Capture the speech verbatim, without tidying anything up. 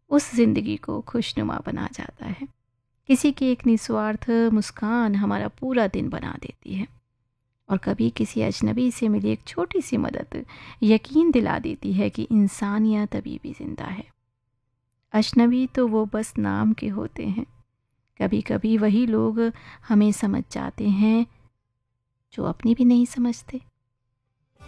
उस ज़िंदगी को खुशनुमा बना जाता है। किसी की एक निस्वार्थ मुस्कान हमारा पूरा दिन बना देती है, और कभी किसी अजनबी से मिली एक छोटी सी मदद यकीन दिला देती है कि इंसानियत अभी भी ज़िंदा है। अजनबी तो वो बस नाम के होते हैं, कभी कभी वही लोग हमें समझ जाते हैं जो अपनी भी नहीं समझते।